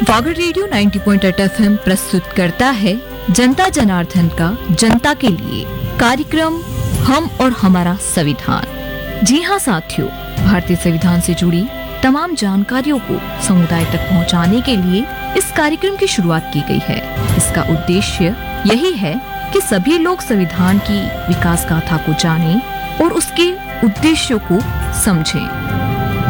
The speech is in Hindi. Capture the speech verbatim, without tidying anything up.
वागर रेडियो नब्बे पॉइंट आठ एफएम प्रस्तुत करता है जनता जनार्दन का जनता के लिए कार्यक्रम हम और हमारा संविधान। जी हाँ साथियों, भारतीय संविधान से जुड़ी तमाम जानकारियों को समुदाय तक पहुंचाने के लिए इस कार्यक्रम की शुरुआत की गई है। इसका उद्देश्य यही है कि सभी लोग संविधान की विकास गाथा को जानें और उसके उद्देश्यों को समझें।